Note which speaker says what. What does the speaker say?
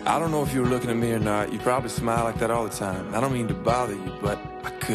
Speaker 1: I don't know if you were looking at me or not. You probably smile like that all the time. I don't mean to bother you, but I could.